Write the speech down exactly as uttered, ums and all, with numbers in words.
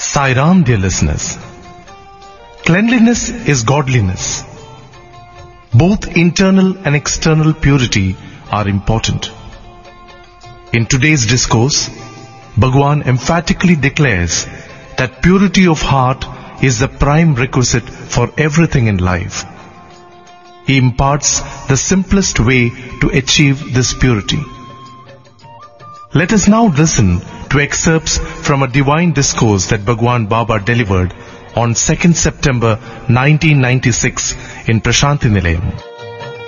Sai Ram, dear listeners. Cleanliness is godliness. Both internal and external purity are important. In today's discourse, Bhagwan emphatically declares that purity of heart is the prime requisite for everything in life. He imparts the simplest way to achieve this purity. Let us now listen to excerpts from a divine discourse that Bhagwan Baba delivered on second September nineteen ninety-six in Prashanti Nilayam.